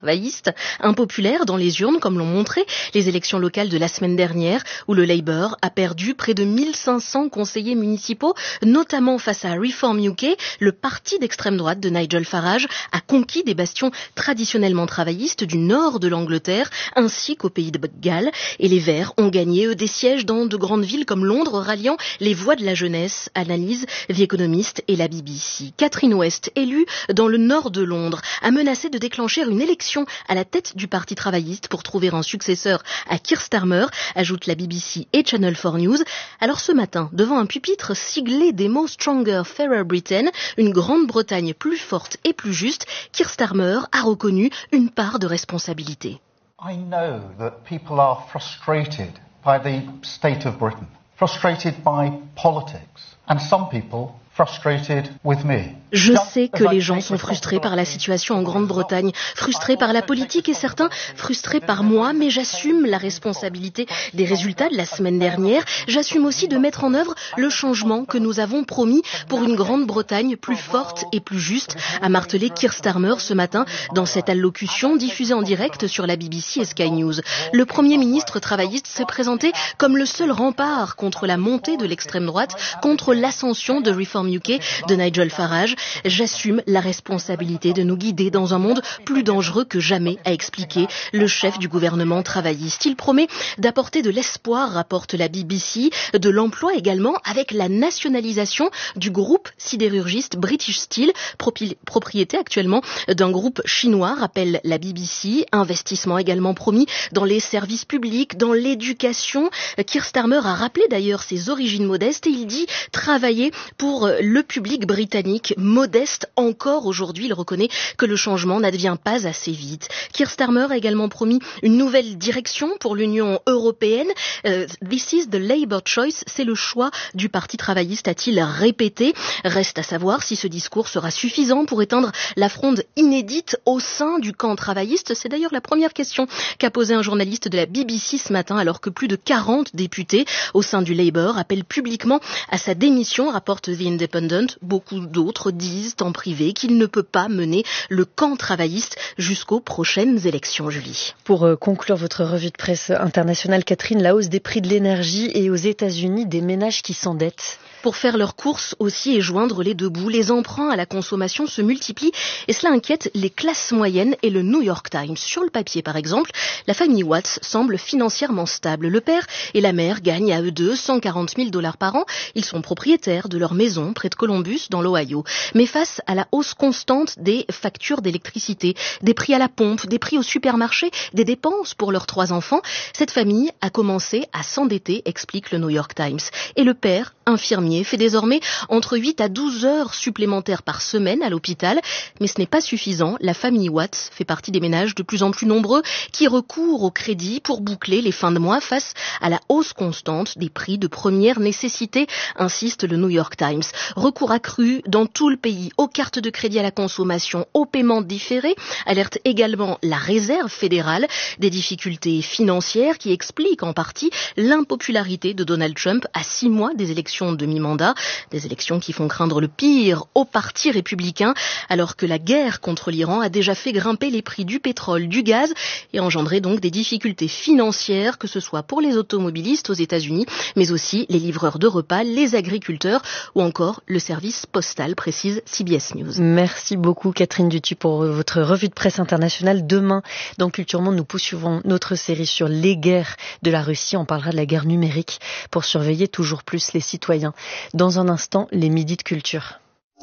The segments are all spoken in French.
travailliste, impopulaire dans les urnes, comme l'ont montré les élections locales de la semaine dernière, où le Labour a perdu près de 1500 conseillers municipaux, notamment face à Reform UK. Le parti d'extrême droite de Nigel Farage a conquis des bastions traditionnellement travaillistes du nord de l'Angleterre, ainsi qu'au pays de Galles. Et les Verts ont gagné, eux, des sièges dans de grandes villes comme Londres, ralliant les voix de la jeunesse, analyse The Economist et la BBC. Catherine West, élue dans le nord de Londres, a menacé de déclencher une élection à la tête du Parti travailliste pour trouver un successeur à Keir Starmer, ajoute la BBC et Channel 4 News. Alors ce matin, devant un pupitre siglé des mots Stronger, Fairer Britain, une Grande-Bretagne plus forte et plus juste, Keir Starmer a reconnu une part de responsabilité. I know that people are frustrated by the state of Britain, frustrated by politics, and some people frustrated with me. Je sais que les gens sont frustrés par la situation en Grande-Bretagne, frustrés par la politique et certains frustrés par moi, mais j'assume la responsabilité des résultats de la semaine dernière. J'assume aussi de mettre en œuvre le changement que nous avons promis pour une Grande-Bretagne plus forte et plus juste, a martelé Keir Starmer ce matin dans cette allocution diffusée en direct sur la BBC et Sky News. Le Premier ministre travailliste s'est présenté comme le seul rempart contre la montée de l'extrême droite, contre l'ascension de Reform UK de Nigel Farage. J'assume la responsabilité de nous guider dans un monde plus dangereux que jamais, a expliqué le chef du gouvernement travailliste. Il promet d'apporter de l'espoir, rapporte la BBC, de l'emploi également avec la nationalisation du groupe sidérurgiste British Steel, propriété actuellement d'un groupe chinois, rappelle la BBC. Investissement également promis dans les services publics, dans l'éducation. Keir Starmer a rappelé d'ailleurs ses origines modestes et il dit travailler pour le public britannique modeste encore aujourd'hui. Il reconnaît que le changement n'advient pas assez vite. Keir Starmer a également promis une nouvelle direction pour l'Union européenne. This is the Labour choice, c'est le choix du Parti travailliste, a-t-il répété. Reste à savoir si ce discours sera suffisant pour éteindre la fronde inédite au sein du camp travailliste. C'est d'ailleurs la première question qu'a posée un journaliste de la BBC ce matin, alors que plus de 40 députés au sein du Labour appellent publiquement à sa démission, rapporte The Independent. Beaucoup d'autres disent en privé qu'il ne peut pas mener le camp travailliste jusqu'aux prochaines élections, Julie. Pour conclure votre revue de presse internationale, Catherine, la hausse des prix de l'énergie et aux États-Unis, des ménages qui s'endettent. Pour faire leurs courses aussi et joindre les deux bouts, les emprunts à la consommation se multiplient et cela inquiète les classes moyennes et le New York Times. Sur le papier, par exemple, la famille Watts semble financièrement stable. Le père et la mère gagnent à eux deux $140,000 par an. Ils sont propriétaires de leur maison près de Columbus, dans l'Ohio. Mais face à la hausse constante des factures d'électricité, des prix à la pompe, des prix au supermarché, des dépenses pour leurs 3 enfants, cette famille a commencé à s'endetter, explique le New York Times. Et le père, infirmier, fait désormais entre 8 à 12 heures supplémentaires par semaine à l'hôpital. Mais ce n'est pas suffisant. La famille Watts fait partie des ménages de plus en plus nombreux qui recourent au crédit pour boucler les fins de mois face à la hausse constante des prix de première nécessité, insiste le New York Times. Recours accru dans tout le pays aux cartes de crédit à la consommation, aux paiements différés, alerte également la Réserve fédérale, des difficultés financières qui expliquent en partie l'impopularité de Donald Trump à 6 mois des élections de mi-mandat, des élections qui font craindre le pire au parti républicain, alors que la guerre contre l'Iran a déjà fait grimper les prix du pétrole, du gaz et engendré donc des difficultés financières, que ce soit pour les automobilistes aux États-Unis, mais aussi les livreurs de repas, les agriculteurs ou encore le service postal, précise CBS News. Merci beaucoup Catherine Dutu pour votre revue de presse internationale. Demain, dans Culture Monde, nous poursuivons notre série sur les guerres de la Russie. On parlera de la guerre numérique pour surveiller toujours plus les citoyens. Dans un instant, les midis de culture.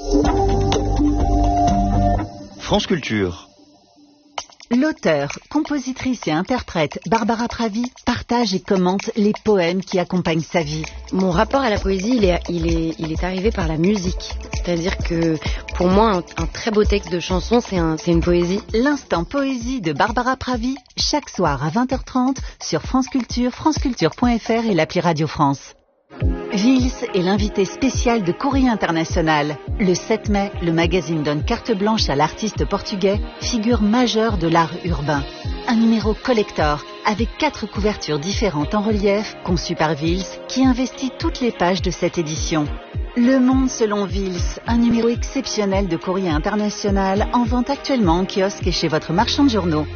France Culture. L'auteure, compositrice et interprète Barbara Pravi partage et commente les poèmes qui accompagnent sa vie. Mon rapport à la poésie, il est arrivé par la musique. C'est-à-dire que pour moi, un très beau texte de chanson, c'est une poésie. L'instant poésie de Barbara Pravi, chaque soir à 20h30 sur France Culture, franceculture.fr et l'appli Radio France. Vils est l'invité spécial de Courrier International. Le 7 mai, le magazine donne carte blanche à l'artiste portugais, figure majeure de l'art urbain. Un numéro collector avec 4 couvertures différentes en relief, conçues par Vils, qui investit toutes les pages de cette édition. Le Monde selon Vils, un numéro exceptionnel de Courrier International en vente actuellement en kiosque et chez votre marchand de journaux.